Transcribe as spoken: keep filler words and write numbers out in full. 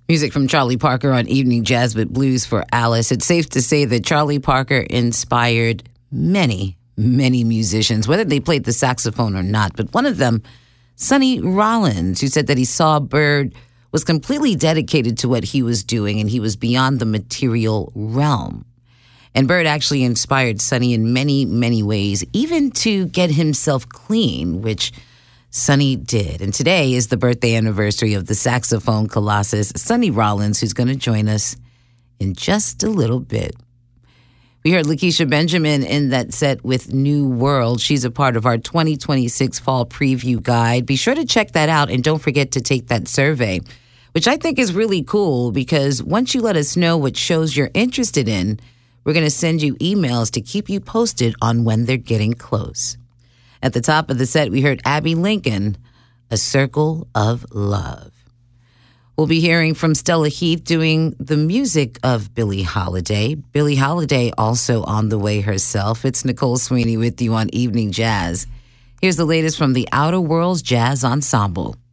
Music from Charlie Parker on Evening Jazz with Blues for Alice. It's safe to say that Charlie Parker inspired many, many musicians, whether they played the saxophone or not. But one of them, Sonny Rollins, who said that he saw Bird was completely dedicated to what he was doing and he was beyond the material realm. And Bird actually inspired Sonny in many, many ways, even to get himself clean, which Sonny did. And today is the birthday anniversary of the saxophone colossus, Sonny Rollins, who's going to join us in just a little bit. We heard Lakeisha Benjamin in that set with New World. She's a part of our twenty twenty-six Fall Preview Guide. Be sure to check that out and don't forget to take that survey, which I think is really cool because once you let us know what shows you're interested in, we're going to send you emails to keep you posted on when they're getting close. At the top of the set, we heard Abbey Lincoln, A Circle of Love. We'll be hearing from Stella Heath doing the music of Billie Holiday. Billie Holiday also on the way herself. It's Nicole Sweeney with you on Evening Jazz. Here's the latest from the Outer Worlds Jazz Ensemble.